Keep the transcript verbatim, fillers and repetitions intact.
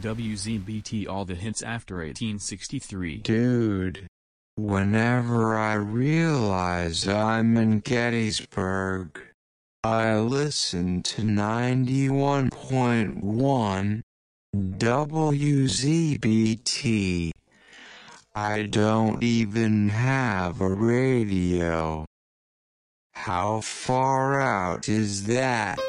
W Z B T all the hits after eighteen sixty-three. Dude, whenever I realize I'm in Gettysburg, I listen to ninety-one point one W Z B T. I don't even have a radio. How far out is that?